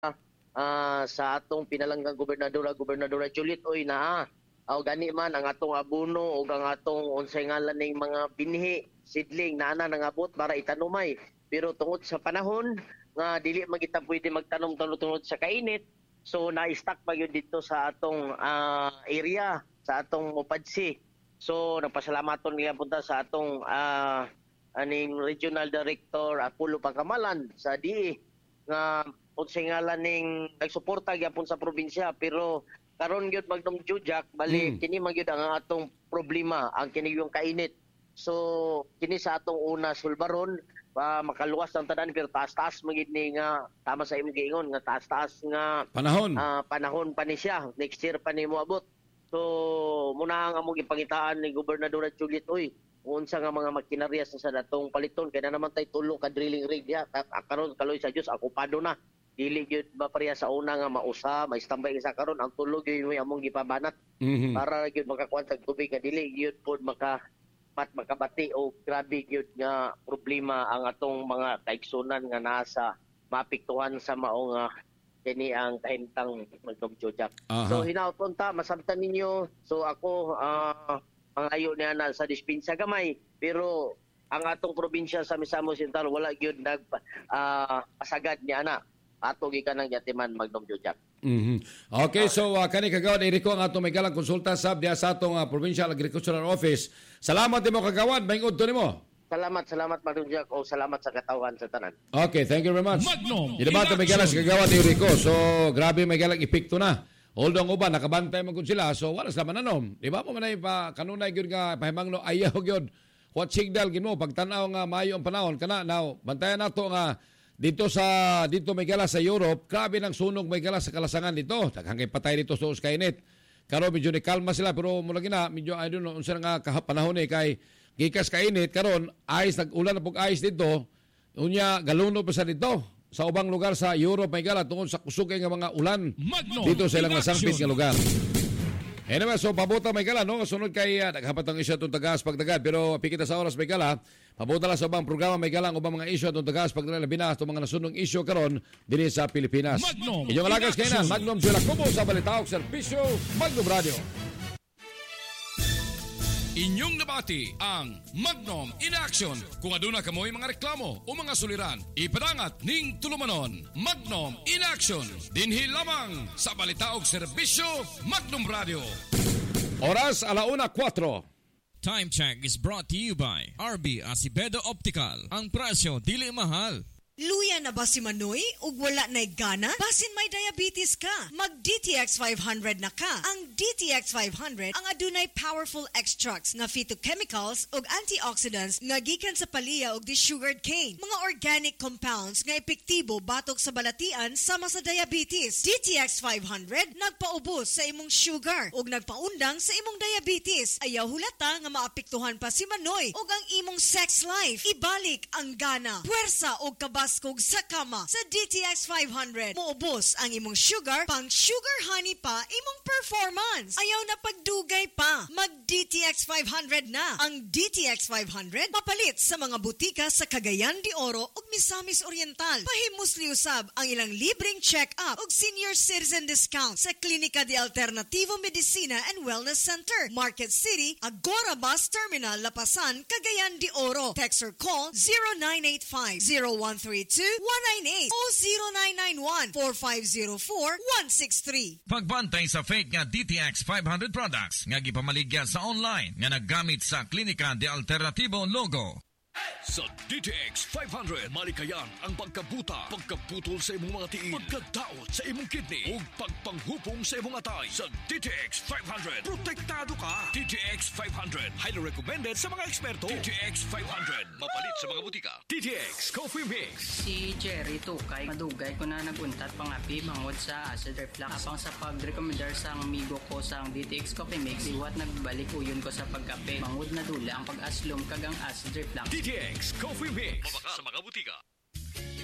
sa atong pinalanggang gobernadora Juliet oy naa o gani man ang atong abono o ang atong unsay ngalan ning mga binhi seedling naa nangabot para itanumay, pero tungod sa panahon nga dili magita pwede magtanom tungod sa kainit, so na-stuck pa gyud dito sa atong area, sa atong Mopadsi. So nagpasalamaton nga punta sa atong aning Regional Director Apollo Pangkamalan sa DE nga unsay ngalan ning nagsuporta gyapon sa probinsya, pero karon gyud Magnom Jujak bali kini magyud ang atong problema, ang kini yung kainit. So kini sa atong una sulbaron makaluwas ang tanan, pero taas-taas magid ni nga tama sa imong giingon nga taas-taas nga panahon pa ni siya, next year pa ni moabot. So muna ang among gipangitaan ni Gobernadora Juliet oy unsa nga mga makinarya sa datong paliton, kaya na naman tay tulo ka drilling rig ya karon kaloy sa Dios okupado na, dili gyud ba pareha sa una nga mausa may standby isa karon ang tulo gyud mo among gipabanat para gyud makakuan sa tubig nga dili gyud pod makabati o grabe gyud nga problema ang atong mga kaigsunan nga nasa maapektuhan sa mao nga kini ang kahimtang Magnom Jujak. So hinaut ta masabtan ninyo, so ako pangayo niya na sa dispensa gamay, pero ang atong probinsya sa Misamon Central wala gyud pasagad niya na ato gikan ng yatiman Magnom Jujak. Okay, so kani kagawad Erico ang atong may galang konsulta sab diya sa atong Provincial Agricultural Office. Salamat nimo kagawad, maingod to nimo. Salamat Magnom Jujak o salamat sa katawan sa tanan. Okay, thank you very much. Idabato may galang kagawad Erico. So grabe may galang epekto na. Although ang uban nakabantay man gud sila, so wala sa mananom. Di ba mo manay pa kanunay gyud nga pahimangno ayaw gyud. What signal gid mo pagtan-aw nga maayo ang panahon kana now bantayan nato nga dito may gala sa Europe, grabe nang sunog may gala sa kalasangan dito. Daghang kay patay dito sa kainit. Karon medyo ni kalma sila, pero mula gina medyo I don't know unsa nga panahon kay gikas kainit karon ice nag-ulan na pug ice dito. Unya galuno pa sa dito. Sa ubang lugar sa Europe may gala tungod sa kusog nga mga ulan dito sa ilang nasangpit nga lugar. Anyway, so pabuta may gala, no? Sunod kay naghapat ang isyu itong tagas pagdagad, pero pikita sa oras may gala, pabuta lang sa ubang programa may gala, ubang mga isyu itong tagas pagdagad, binas itong mga nasunong isyu karon din sa Pilipinas. Inyong alagas kayo na, Magnom Julacobo sa Balitaok, Servisyo, Magnom Radio. Inyong nabati ang Magnom in Action. Kung aduna kamoy mga reklamo o mga suliran, ipadangat ning tulumanon. Magnom in Action. Dinhi lamang sa Balitaog Serbisyo, Magnom Radio. Oras 1:04. Time check is brought to you by RB Acevedo Optical. Ang presyo dili mahal. Luya na ba si Manoy? Ug wala na'y gana? Basin may diabetes ka. Mag DTX 500 na ka. Ang DTX 500 ang adunay powerful extracts nga phytochemicals ug antioxidants nga gikan sa palaya ug sugared cane. Mga organic compounds nga epektibo batok sa balatian sama sa diabetes. DTX 500 nagpaubos sa imong sugar ug nagpaundang sa imong diabetes. Ayaw hulata nga maapektuhan pa si Manoy ug ang imong sex life. Ibalik ang gana, puwersa ug kabas kog sa kama sa DTX 500. Muubos ang imong sugar, pang sugar honey pa imong performance. Ayaw na pagdugay pa. Mag DTX 500 na. Ang DTX 500 mapalit sa mga butika sa Cagayan de Oro ug Misamis Oriental. Pahimusli usab ang ilang libreng check-up ug senior citizen discount sa Klinika de Alternativo Medicina and Wellness Center, Market City, Agora Bus Terminal, Lapasan, Cagayan de Oro. Text or call 0985-0132-198 o 0991-4504-163. Pagbantay sa fake nga DTX 500 products nga gipamaligya sa online nga naggamit sa Klinika de Alternativo logo. Sa DTX 500, malikayan ang pagkabuta, pagkaputol sa imong mga tiil, pagkadaot sa imong kidney, ug pagpanghupong sa imong atay. Sa DTX 500, protektado ka. DTX 500, highly recommended sa mga eksperto. DTX 500, mapalit sa mga butika. DTX Coffee Mix. Si Jerry Tukay, madugay ko na naguntat pangapi mangod sa acid reflux. Apang sa pag-recommendar sa amigo ko sa DTX Coffee Mix, iwat nagbalik uyon ko sa pagkape. Mangod na dula ang pag-aslom kagang acid reflux. DTX Coffee Mix. Mabaka sa mga butika.